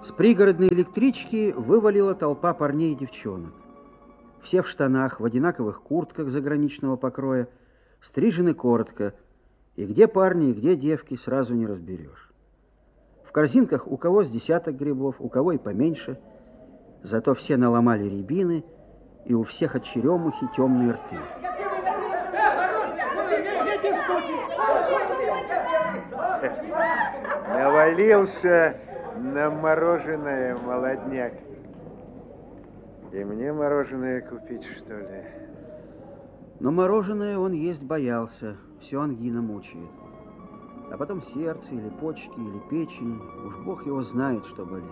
С пригородной электрички вывалила толпа парней и девчонок. Все в штанах, в одинаковых куртках заграничного покроя, стрижены коротко, и где парни, и где девки, сразу не разберешь. В корзинках у кого с десяток грибов, у кого и поменьше, зато все наломали рябины, и у всех от черемухи темные рты. Навалился на мороженое, молодняк. И мне мороженое купить, что ли? Но мороженое он есть боялся, все ангина мучает. А потом сердце, или почки, или печень, уж Бог его знает, что болит.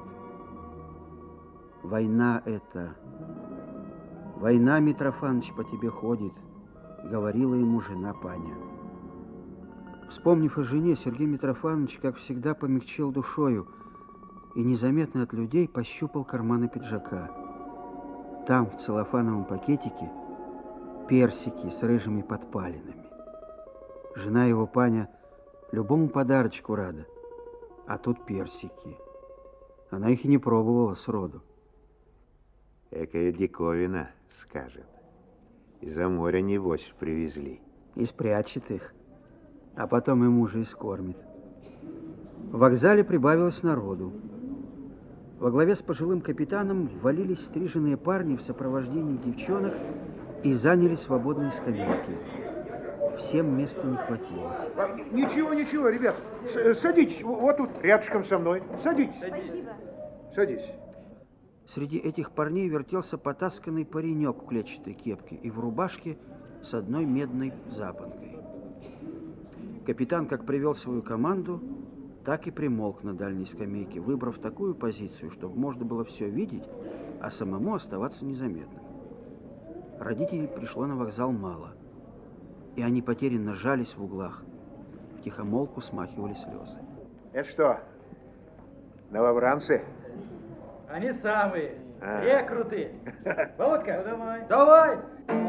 Война это. Война, Митрофаныч, по тебе ходит, говорила ему жена Паня. Вспомнив о жене, Сергей Митрофанович, как всегда, помягчил душою и незаметно от людей пощупал карманы пиджака. Там, в целлофановом пакетике, персики с рыжими подпалинами. Жена его, Паня, любому подарочку рада, а тут персики. Она их и не пробовала сроду. Экая диковина, скажет. Из-за моря, небось, привезли. И спрячет их, а потом и мужа и скормит. В вокзале прибавилось народу. Во главе с пожилым капитаном ввалились стриженные парни в сопровождении девчонок и заняли свободные скамейки. Всем места не хватило. Ничего, ничего, ребят. Садитесь, вот тут рядышком со мной. Садитесь. Спасибо. Садись. Среди этих парней вертелся потасканный паренек в клетчатой кепке и в рубашке с одной медной запонкой. Капитан, как привел свою команду, так и примолк на дальней скамейке, выбрав такую позицию, чтобы можно было все видеть, а самому оставаться незаметным. Родителей пришло на вокзал мало, и они потерянно сжались в углах, втихомолку смахивали слезы. Это что, новобранцы? Они самые, рекруты. Володька, давай.